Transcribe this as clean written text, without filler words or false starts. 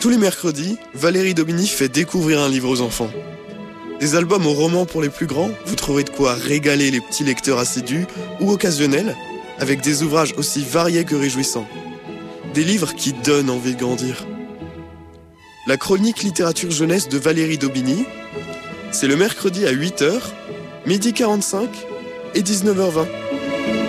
Tous les mercredis, Valérie Daubigny fait découvrir un livre aux enfants. Des albums aux romans pour les plus grands, vous trouverez de quoi régaler les petits lecteurs assidus ou occasionnels, avec des ouvrages aussi variés que réjouissants. Des livres qui donnent envie de grandir. La chronique littérature jeunesse de Valérie Daubigny, c'est le mercredi à 8h, 12h45 et 19h20.